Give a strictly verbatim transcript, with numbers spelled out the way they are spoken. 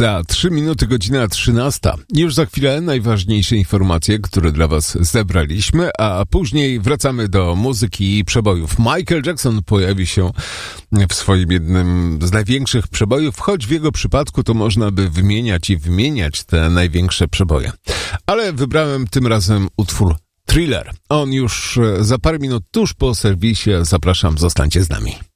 Za trzy minuty godzina trzynasta. Już za chwilę najważniejsze informacje, które dla was zebraliśmy, a później wracamy do muzyki i przebojów. Michael Jackson pojawi się w swoim jednym z największych przebojów, choć w jego przypadku to można by wymieniać i wymieniać te największe przeboje. Ale wybrałem tym razem utwór Thriller. On już za parę minut tuż po serwisie. Zapraszam, zostańcie z nami.